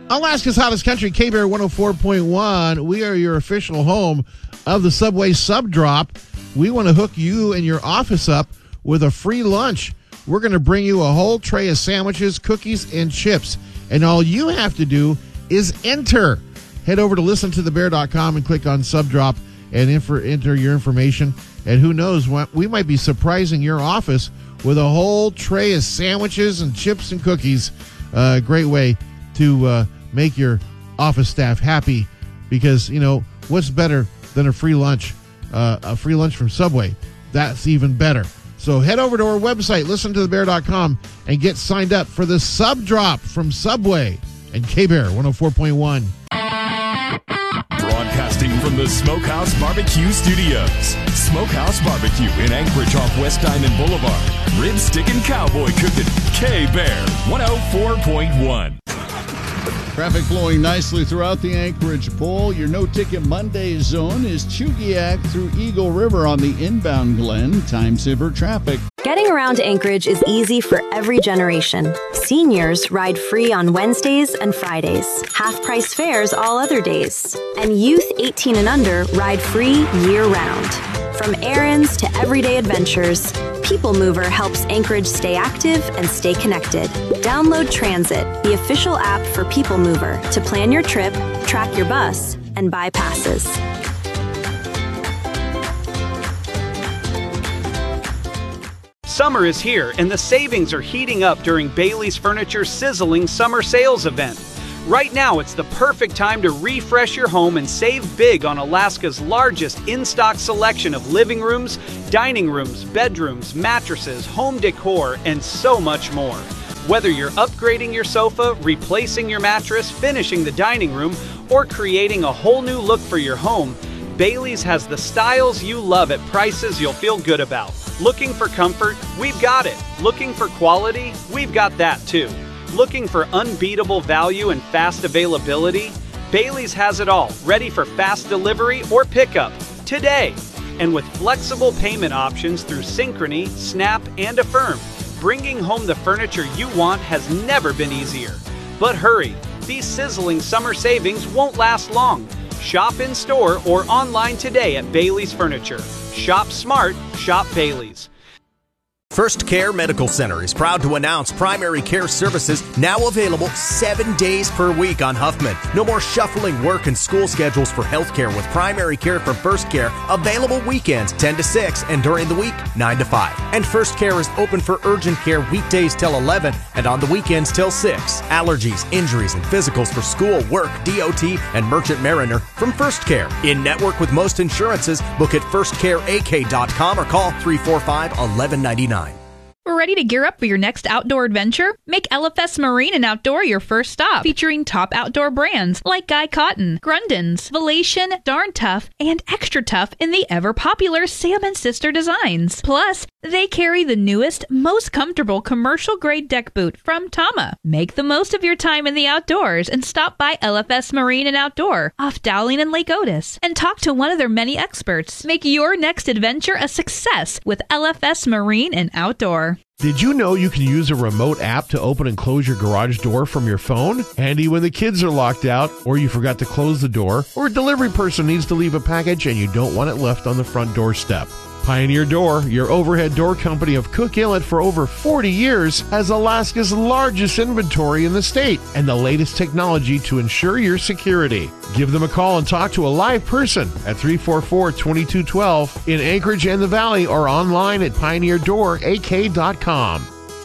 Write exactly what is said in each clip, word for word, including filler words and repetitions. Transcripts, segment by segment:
Alaska's hottest country, K-Bear one oh four point one. We are your official home of the Subway Sub Drop. We want to hook you and your office up with a free lunch. We're going to bring you a whole tray of sandwiches, cookies, and chips. And all you have to do is enter. Head over to listen to the bear dot com and click on Sub Drop and infor- enter your information. And who knows, what we might be surprising your office with a whole tray of sandwiches and chips and cookies. A uh, great way to uh, make your office staff happy, because, you know, what's better than a free lunch? Uh, a free lunch from Subway. That's even better. So head over to our website, listen to the bear dot com, and get signed up for the Sub Drop from Subway and K-Bear one oh four point one. Broadcasting from the Smokehouse Barbecue Studios. Smokehouse Barbecue in Anchorage off West Diamond Boulevard. Rib stick and cowboy cooking. K-Bear one oh four point one. Traffic flowing nicely throughout the Anchorage Bowl. Your no-ticket Monday zone is Chugiak through Eagle River on the inbound Glen. Time saver traffic. Getting around Anchorage is easy for every generation. Seniors ride free on Wednesdays and Fridays. Half-price fares all other days. And youth eighteen and under ride free year-round. From errands to everyday adventures, People Mover helps Anchorage stay active and stay connected. Download Transit, the official app for People Mover, to plan your trip, track your bus, and buy passes. Summer is here, and the savings are heating up during Bailey's Furniture's sizzling summer sales event. Right now, it's the perfect time to refresh your home and save big on Alaska's largest in-stock selection of living rooms, dining rooms, bedrooms, mattresses, home decor, and so much more. Whether you're upgrading your sofa, replacing your mattress, finishing the dining room, or creating a whole new look for your home, Bailey's has the styles you love at prices you'll feel good about. Looking for comfort? We've got it. Looking for quality? We've got that too. Looking for unbeatable value and fast availability? Bailey's has it all, ready for fast delivery or pickup today. And with flexible payment options through Synchrony, Snap, and Affirm, bringing home the furniture you want has never been easier. But hurry, these sizzling summer savings won't last long. Shop in store or online today at Bailey's Furniture. Shop smart, shop Bailey's. First Care Medical Center is proud to announce primary care services now available seven days per week on Huffman. No more shuffling work and school schedules for healthcare with primary care from First Care, available weekends ten to six and during the week nine to five. And First Care is open for urgent care weekdays till eleven and on the weekends till six. Allergies, injuries, and physicals for school, work, D O T, and Merchant Mariner from First Care. In network with most insurances, book at first care a k dot com or call three four five, one one nine nine. Ready to gear up for your next outdoor adventure? Make L F S Marine and Outdoor your first stop, featuring top outdoor brands like Guy Cotton, Grundens, Valation, Darn Tough, and Extra Tough in the ever-popular Sam and Sister designs. Plus, they carry the newest, most comfortable commercial-grade deck boot from Tama. Make the most of your time in the outdoors and stop by L F S Marine and Outdoor off Dowling and Lake Otis and talk to one of their many experts. Make your next adventure a success with L F S Marine and Outdoor. Did you know you can use a remote app to open and close your garage door from your phone? Handy when the kids are locked out, or you forgot to close the door, or a delivery person needs to leave a package and you don't want it left on the front doorstep. Pioneer Door, your overhead door company of Cook Inlet for over forty years, has Alaska's largest inventory in the state and the latest technology to ensure your security. Give them a call and talk to a live person at three four four, two two one two in Anchorage and the Valley, or online at pioneer door a k dot com.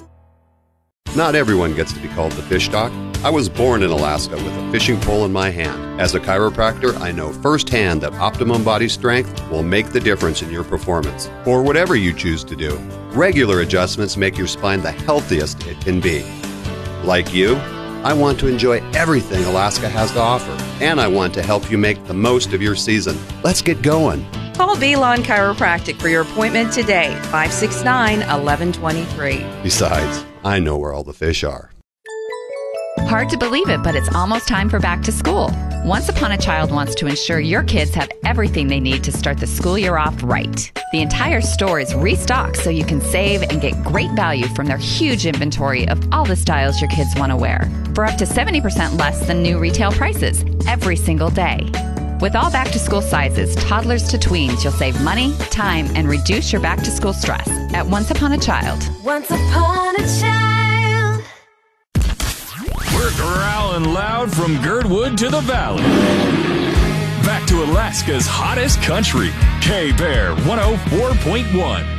Not everyone gets to be called the fish doc. I was born in Alaska with a fishing pole in my hand. As a chiropractor, I know firsthand that optimum body strength will make the difference in your performance, or whatever you choose to do. Regular adjustments make your spine the healthiest it can be. Like you, I want to enjoy everything Alaska has to offer, and I want to help you make the most of your season. Let's get going. Call Velon Chiropractic for your appointment today, five six nine, one one two three. Besides, I know where all the fish are. Hard to believe it, but it's almost time for back to school. Once Upon a Child wants to ensure your kids have everything they need to start the school year off right. The entire store is restocked so you can save and get great value from their huge inventory of all the styles your kids want to wear for up to seventy percent less than new retail prices every single day. With all back-to-school sizes, toddlers to tweens, you'll save money, time, and reduce your back-to-school stress at Once Upon a Child. Once upon a child. We're growling loud from Girdwood to the Valley. Back to Alaska's hottest country, K-Bear one oh four point one.